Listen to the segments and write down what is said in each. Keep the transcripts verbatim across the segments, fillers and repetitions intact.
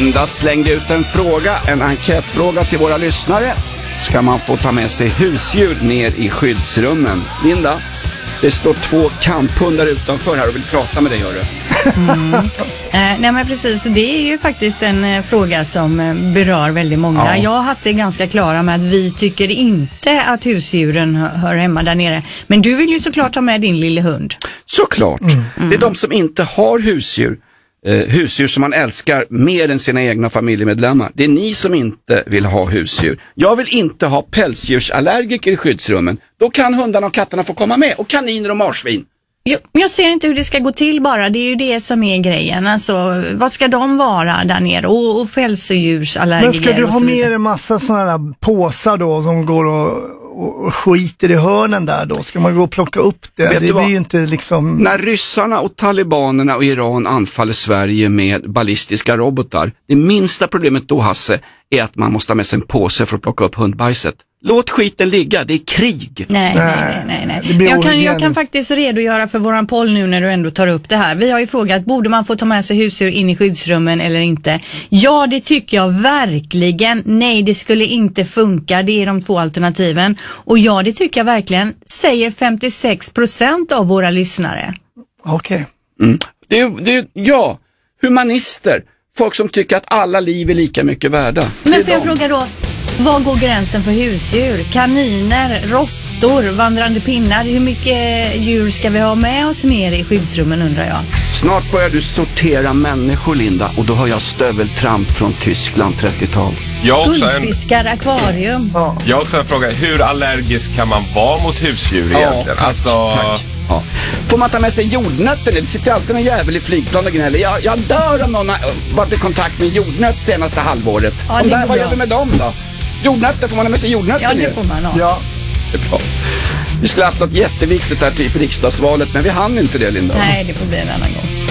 Linda slängde ut en fråga, en enkätfråga till våra lyssnare. Ska man få ta med sig husdjur ner i skyddsrummen? Linda, det står två kamphundar utanför här och vill prata med dig, hörru. Mm. eh, nej men precis, det är ju faktiskt en eh, fråga som eh, berör väldigt många. Ja. Jag och Hasse är ganska klara med att vi tycker inte att husdjuren hör, hör hemma där nere. Men du vill ju såklart ta med din lilla hund. Såklart. Mm. Det är de som inte har husdjur. Eh, husdjur som man älskar mer än sina egna familjemedlemmar. Det är ni som inte vill ha husdjur. Jag vill inte ha pälsdjursallergiker i skyddsrummen. Då kan hundarna och katterna få komma med. Och kaniner och marsvin. Jag, jag ser inte hur det ska gå till bara. Det är ju det som är grejen. Alltså, vad ska de vara där nere? Och, och pälsdjursallergiker. Men ska du ha med en massa sådana där påsar då som går och... och skiter i hörnen där då? Ska man gå och plocka upp det? Vet det blir ju inte liksom... När ryssarna och talibanerna och Iran anfaller Sverige med ballistiska robotar, det minsta problemet då, Hasse, är att man måste ha med sig en påse för att plocka upp hundbajset. Låt skiten ligga, det är krig. Nej, nej, nej, nej. nej. Jag, kan, jag kan faktiskt redogöra för våran poll nu när du ändå tar upp det här. Vi har ju frågat, borde man få ta med sig husdjur in i skyddsrummen eller inte? Ja, det tycker jag verkligen. Nej, det skulle inte funka. Det är de två alternativen. Och ja, det tycker jag verkligen, säger femtiosex procent av våra lyssnare. Okej. Okay. Mm. Det, det, ja, humanister. Folk som tycker att alla liv är lika mycket värda. Men får jag fråga då, var går gränsen för husdjur? Kaniner, råttor, vandrande pinnar. Hur mycket djur ska vi ha med oss ner i skyddsrummen, undrar jag? Snart börjar du sortera människor, Linda. Och då har jag stöveltramp från Tyskland trettiotal. Guldfiskar, en... akvarium. Ja. Jag har också en fråga. Hur allergisk kan man vara mot husdjur ja, egentligen? Tack, alltså... tack. Ja. Får man ta med sig jordnötter? Det sitter alltid en jävel i flygplan och gnäller. Jag, jag dör om någon har varit i kontakt med jordnöt senaste halvåret. Ja, där, vad gör vi med dem då? Jordnötter, får man ha med sig jordnötter? Ja, det får man ha. Ja. Det är bra. Vi skulle haft något jätteviktigt här typ riksdagsvalet, men vi hann inte det, Linda. Nej, det får bli en annan gång.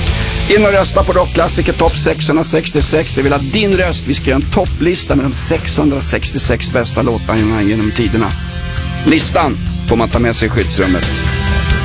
In och rösta på Rockklassiker topp sexhundrasextiosex. Vi vill ha din röst. Vi ska göra en topplista med de sexhundrasextiosex bästa låtarna genom tiderna. Listan får man ta med sig i skyddsrummet.